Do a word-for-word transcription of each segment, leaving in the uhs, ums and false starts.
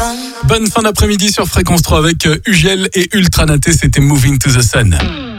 Bonne fin d'après-midi sur Fréquence trois avec Ugiel et Ultra Naté, c'était Moving to the Sun.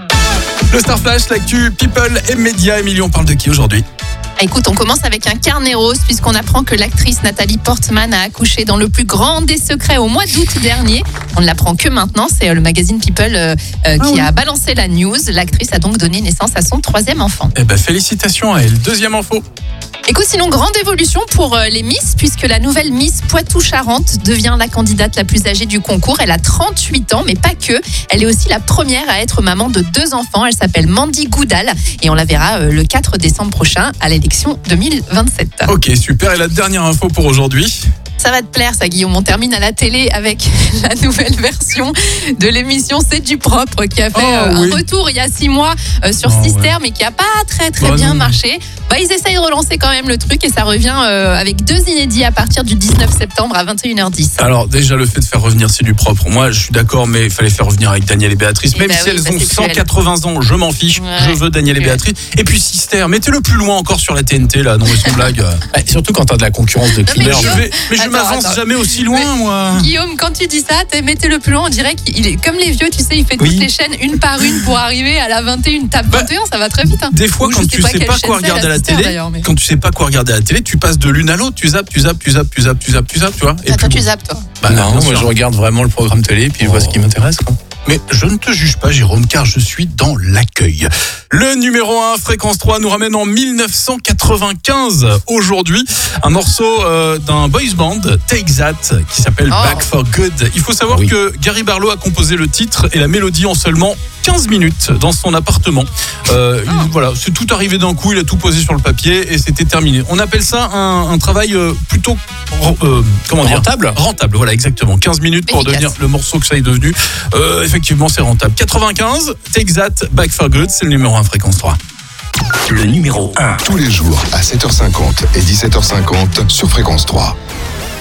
Le Star Flash, l'actu, people et médias. Émilie, on parle de qui aujourd'hui ? Écoute, on commence avec un carnet rose puisqu'on apprend que l'actrice Nathalie Portman a accouché dans le plus grand des secrets au mois d'août dernier. On ne l'apprend que maintenant, c'est le magazine People euh, euh, qui ah oui. a balancé la news. L'actrice a donc donné naissance à son troisième enfant. Eh ben, félicitations à elle. Deuxième info. Écoute, sinon, grande évolution pour les Miss, puisque la nouvelle Miss Poitou-Charentes devient la candidate la plus âgée du concours. Elle a trente-huit ans, mais pas que. Elle est aussi la première à être maman de deux enfants. Elle s'appelle Mandy Goudal et on la verra le quatre décembre prochain à l'élection deux mille vingt-sept. Ok, super. Et la dernière info pour aujourd'hui ? Ça va te plaire, ça, Guillaume. On termine à la télé avec la nouvelle version de l'émission C'est du propre qui a fait oh, euh, oui. un retour il y a six mois euh, sur oh, Sister, ouais. mais qui n'a pas très très oh, bien non. marché. Bah, ils essayent de relancer quand même le truc et ça revient euh, avec deux inédits à partir du dix-neuf septembre à vingt et une heures dix. Alors déjà, le fait de faire revenir C'est du propre, moi je suis d'accord, mais il fallait faire revenir avec Daniel et Béatrice. Et même bah si oui, elles bah ont cent quatre-vingts ans, je m'en fiche, ouais, je veux Daniel et Béatrice. Et puis Sister, mettez-le plus loin encore sur la T N T là, non mais c'est une blague. Bah, surtout quand t'as de la concurrence de Kinder. Mais je, vais, mais je m'avance attends. jamais aussi loin, mais, moi. Guillaume, quand tu dis ça, mettez-le plus loin, on dirait qu'il est comme les vieux, tu sais, il fait oui. toutes les chaînes une par une pour arriver à la vingt et une. Tape bah, vingt et un, ça va très vite. Hein. Des fois, quand tu sais pas quoi regarder à la télé, quand tu sais pas quoi regarder à la télé, tu passes de l'une à l'autre, tu zappes, tu zappes, tu zappes, tu zappes, tu zappes, tu zappes, tu vois. Et toi, tu zappes, toi. Bah non, moi je regarde vraiment le programme télé, puis je vois ce qui m'intéresse, quoi. Mais je ne te juge pas, Jérôme, car je suis dans l'accueil. Le numéro un, Fréquence trois, nous ramène en dix-neuf cent quatre-vingt-quinze. Aujourd'hui, un morceau euh, d'un boys band, Take That, qui s'appelle oh. Back for Good. Il faut savoir oui. que Gary Barlow a composé le titre et la mélodie en seulement quinze minutes dans son appartement. Euh, oh. Voilà, c'est tout arrivé d'un coup, il a tout posé sur le papier et c'était terminé. On appelle ça un, un travail euh, plutôt euh, comment dire rentable. Rentable, voilà, exactement. quinze minutes pour efficace. devenir le morceau que ça est devenu. Euh, effectivement, c'est rentable. quatre-vingt-quinze, Take That, Back for Good, c'est le numéro un Fréquence trois. Le numéro un. Tous les jours à sept heures cinquante et dix-sept heures cinquante sur Fréquence trois.